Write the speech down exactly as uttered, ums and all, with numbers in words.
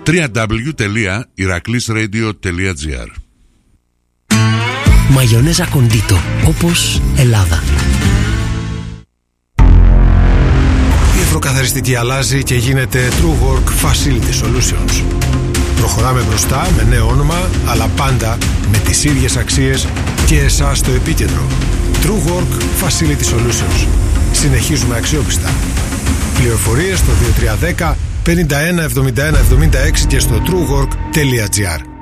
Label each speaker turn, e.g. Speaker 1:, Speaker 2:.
Speaker 1: double-u double-u double-u τελεία ηρακλής ρέιντιο τελεία τζι άρ.
Speaker 2: Μαγιονέζα Κοντίτο, όπως Ελλάδα.
Speaker 3: Η ευρωκαθαριστική αλλάζει και γίνεται TrueWork Facility Solutions. Προχωράμε μπροστά με νέο όνομα, αλλά πάντα με τις ίδιες αξίες και εσάς στο επίκεντρο. TrueWork Facility Solutions. Συνεχίζουμε αξιόπιστα. Πληροφορίες στο δύο τρία ένα μηδέν πενήντα ένα εβδομήντα ένα εβδομήντα έξι και στο truework τελεία τζι άρ.